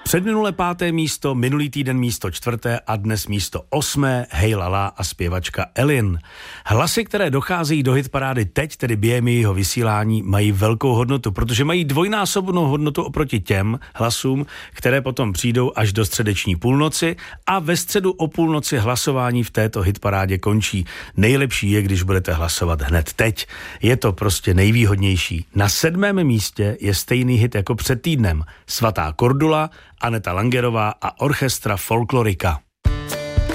Předminule 5. místo, minulý týden místo 4. a dnes místo 8. Hej Lala a zpěvačka Elin. Hlasy, které docházejí do hitparády teď, tedy během jejího vysílání, mají velkou hodnotu, protože mají dvojnásobnou hodnotu oproti těm hlasům, které potom přijdou až do středeční půlnoci a ve středu o půlnoci hlasování v této hitparádě končí. Nejlepší je, když budete hlasovat hned teď. Je to prostě nejvýhodnější. Na 7. místě je stejný hit jako před týdnem. Svatá Kordula, Aneta Langerová a orchestra Folklorika.